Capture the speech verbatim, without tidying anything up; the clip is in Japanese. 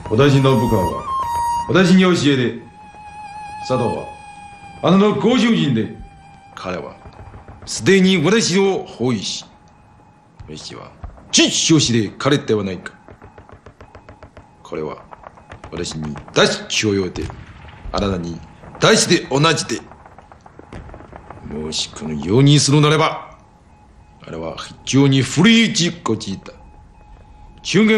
私の部下は私に教えで、佐藤はあのご主人で、彼はすでに私を包囲し、私は父として彼ではないか。これは私に出し許容で、あなたに出して同じで、もしこのようにするならば、あれは非常に古い事故だ。中元